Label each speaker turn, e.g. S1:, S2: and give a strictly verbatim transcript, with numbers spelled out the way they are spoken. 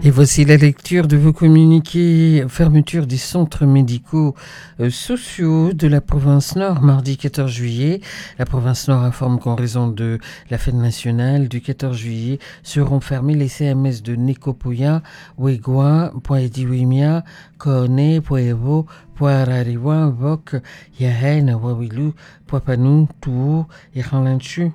S1: Et voici la lecture de vos communiqués. Fermeture des centres médicaux euh, sociaux de la province Nord, mardi quatorze juillet. La province Nord informe qu'en raison de la fête nationale du quatorze juillet, seront fermés les C M S de Nekopoya, Wegwa, Poediwimia, Kone, Poevo, Poarariwa, Vok, Yahen, Wawilu, Poapanu, Tuo et Ranlanchu.